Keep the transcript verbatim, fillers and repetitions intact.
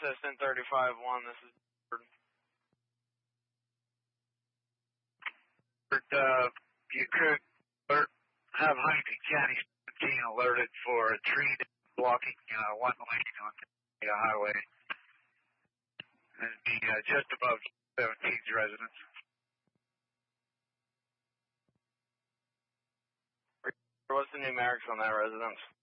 Assistant thirty-five one, this is Bird. Uh, you could alert, have Huntington County seventeen alerted for a tree blocking uh, one lane on the highway. It'd be uh, just above seventeen's residence. What's the numerics on that residence?